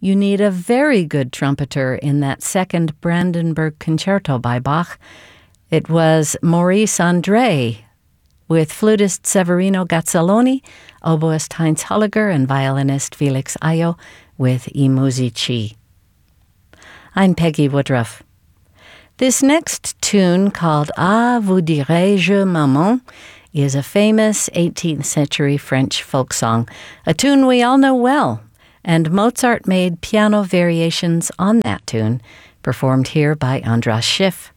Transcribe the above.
You need a very good trumpeter in that second Brandenburg Concerto by Bach. It was Maurice André with flutist Severino Gazzaloni, oboist Heinz Holliger, and violinist Felix Ayo with I Musici. I'm Peggy Woodruff. This next tune, called Ah, vous dirai-je, maman, is a famous 18th century French folk song, a tune we all know well, and Mozart made piano variations on that tune, performed here by Andras Schiff.